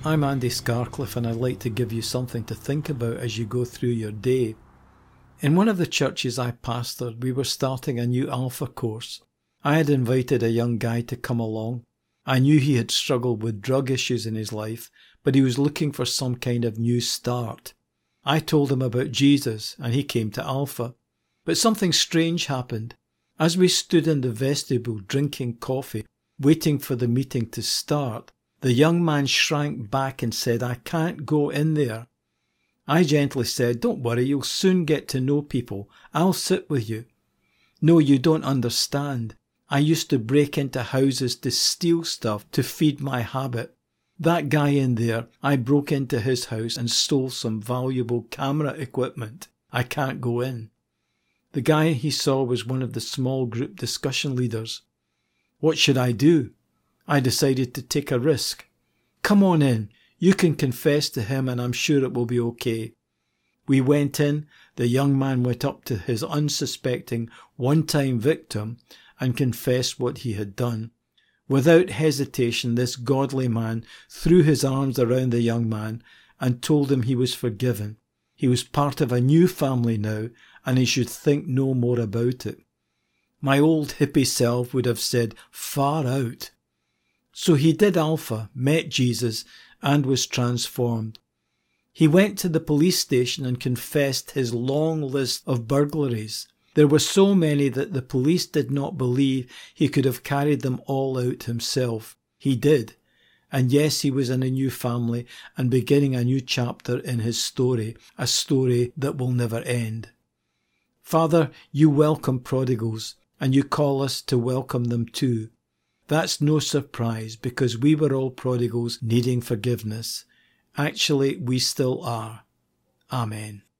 I'm Andy Scarcliffe, and I'd like to give you something to think about as you go through your day. In one of the churches I pastored, we were starting a new Alpha course. I had invited a young guy to come along. I knew he had struggled with drug issues in his life, but he was looking for some kind of new start. I told him about Jesus, and he came to Alpha. But something strange happened. As we stood in the vestibule drinking coffee, waiting for the meeting to start, the young man shrank back and said, "I can't go in there." I gently said, "Don't worry, you'll soon get to know people. I'll sit with you." "No, you don't understand. I used to break into houses to steal stuff to feed my habit. That guy in there, I broke into his house and stole some valuable camera equipment. I can't go in." The guy he saw was one of the small group discussion leaders. What should I do? I decided to take a risk. "Come on in. You can confess to him and I'm sure it will be okay." We went in. The young man went up to his unsuspecting one-time victim and confessed what he had done. Without hesitation, this godly man threw his arms around the young man and told him he was forgiven. He was part of a new family now, and he should think no more about it. My old hippie self would have said, "Far out." So he did Alpha, met Jesus, and was transformed. He went to the police station and confessed his long list of burglaries. There were so many that the police did not believe he could have carried them all out himself. He did. And yes, he was in a new family and beginning a new chapter in his story, a story that will never end. Father, you welcome prodigals, and you call us to welcome them too. That's no surprise, because we were all prodigals needing forgiveness. Actually, we still are. Amen.